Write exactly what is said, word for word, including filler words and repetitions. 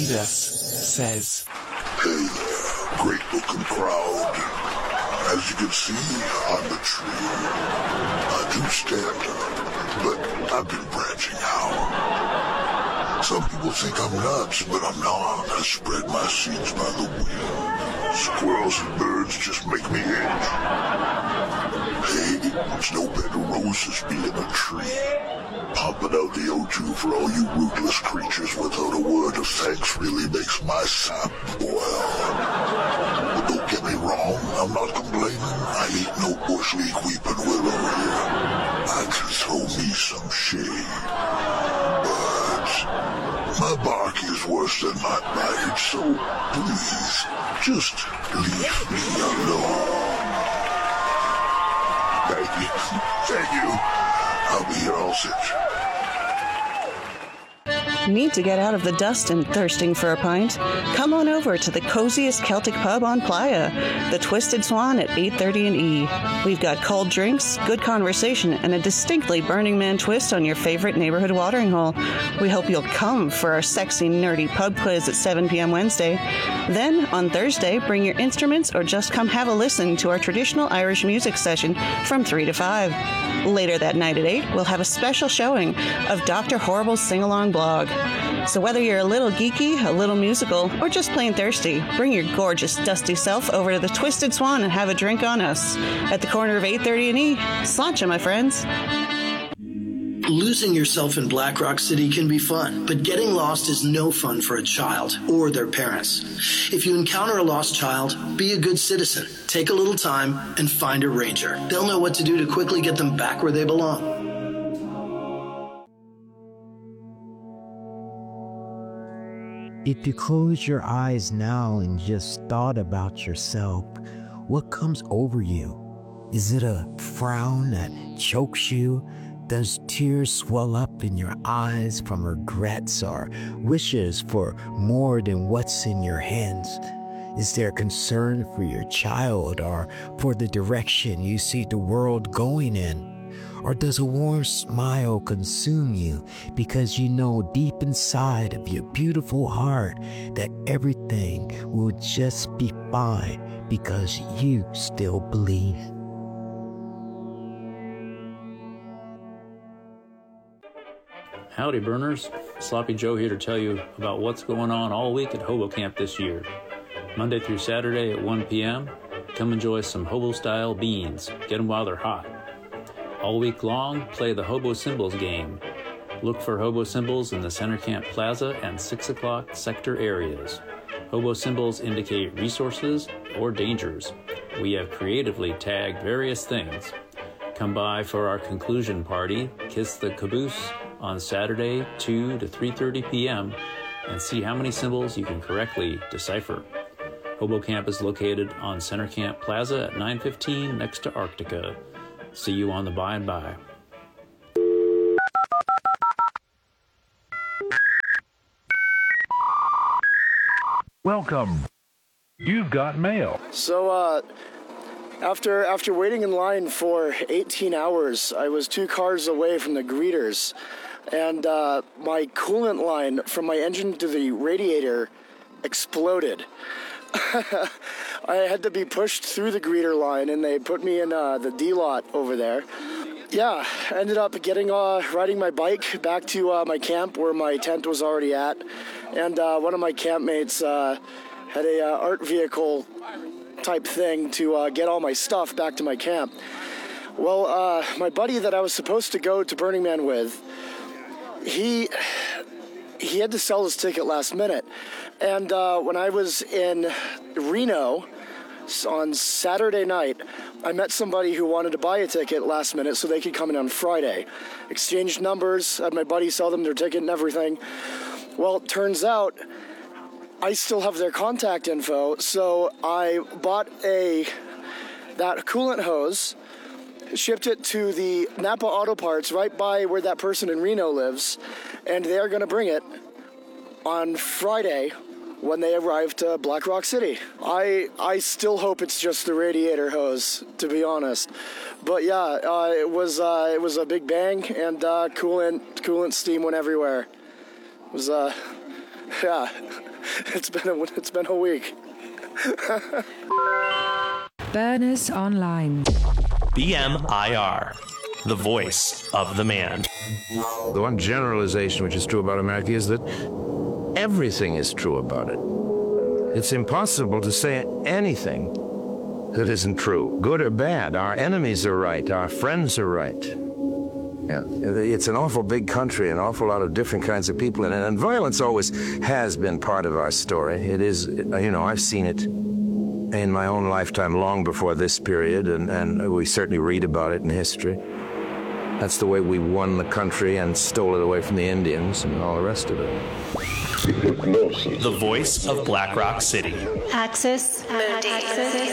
Jesus says, Hey there, great looking crowd. As you can see, I'm a tree. I do stand up, but I've been branching out. Some people think I'm nuts, but I'm not. I spread my seeds by the wind. Squirrels and birds just make me itch. Hey, it's no bed of roses being a tree. Pumping out the O two for all you rootless creatures without a word of thanks really makes my sap boil. But don't get me wrong, I'm not complaining. I ain't no bush league weeping willow here. I can throw me some shade. But my bark is worse than my bite, so please, just leave me alone. Thank you. Thank you. I'll be here all set. Need to get out of the dust and thirsting for a pint? Come on over to the coziest Celtic pub on Playa, the Twisted Swan at eight thirty and E. We've got cold drinks, good conversation, and a distinctly Burning Man twist on your favorite neighborhood watering hole. We hope you'll come for our sexy, nerdy pub quiz at seven p.m. Wednesday. Then, on Thursday, bring your instruments or just come have a listen to our traditional Irish music session from three to five. Later that night at eight, we'll have a special showing of Doctor Horrible's sing-along blog. So whether you're a little geeky, a little musical, or just plain thirsty, bring your gorgeous, dusty self over to the Twisted Swan and have a drink on us. At the corner of eight thirty and E. Sláinte, my friends. Losing yourself in Black Rock City can be fun, but getting lost is no fun for a child or their parents. If you encounter a lost child, be a good citizen. Take a little time and find a ranger. They'll know what to do to quickly get them back where they belong. If you close your eyes now and just thought about yourself, what comes over you? Is it a frown that chokes you? Does tears swell up in your eyes from regrets or wishes for more than what's in your hands? Is there concern for your child or for the direction you see the world going in? Or does a warm smile consume you because you know deep inside of your beautiful heart that everything will just be fine because you still believe? Howdy, burners. Sloppy Joe here to tell you about what's going on all week at Hobo Camp this year. Monday through Saturday at one p.m., come enjoy some hobo-style beans. Get them while they're hot. All week long, play the Hobo Symbols game. Look for Hobo Symbols in the Center Camp Plaza and six o'clock sector areas. Hobo Symbols indicate resources or dangers. We have creatively tagged various things. Come by for our conclusion party, Kiss the Caboose, on Saturday, two to three thirty p.m., and see how many symbols you can correctly decipher. Hobo Camp is located on Center Camp Plaza at nine fifteen next to Arctica. See you on the by and by. Welcome. You've got mail. So, uh, after after waiting in line for eighteen hours, I was two cars away from the greeters, and uh, my coolant line from my engine to the radiator exploded. I had to be pushed through the greeter line, and they put me in uh, the D lot over there. Yeah, ended up getting uh, riding my bike back to uh, my camp where my tent was already at, and uh, one of my campmates uh, had a uh, art vehicle type thing to uh, get all my stuff back to my camp. Well, uh, my buddy that I was supposed to go to Burning Man with, he he had to sell his ticket last minute. And uh, when I was in Reno on Saturday night, I met somebody who wanted to buy a ticket last minute so they could come in on Friday. Exchanged numbers, had my buddy sell them their ticket and everything. Well, it turns out I still have their contact info, so I bought a that coolant hose, shipped it to the Napa Auto Parts right by where that person in Reno lives, and they are going to bring it on Friday when they arrive to Black Rock City. I I still hope it's just the radiator hose, to be honest. But yeah, uh, it was uh, it was a big bang, and uh, coolant coolant steam went everywhere. It was uh, yeah. it's been a, it's been a week. Burners Online. B M I R, the voice of the man. The one generalization which is true about America is that everything is true about it. It's impossible to say anything that isn't true, good or bad. Our enemies are right, our friends are right. Yeah, it's an awful big country, an awful lot of different kinds of people in it, and violence always has been part of our story. It is, you know, I've seen it in my own lifetime long before this period, and, and we certainly read about it in history. That's the way we won the country and stole it away from the Indians and all the rest of it. The voice of Black Rock City. Axis Mundi.